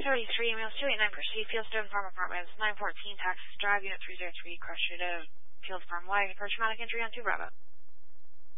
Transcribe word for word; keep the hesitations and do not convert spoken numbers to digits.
thirty-three, Meals two eighty-nine, proceed, Fieldstone Farm Apartments, nine fourteen, Texas Drive, Unit three oh three, Crush Field Farm, White, for traumatic injury on two Bravo.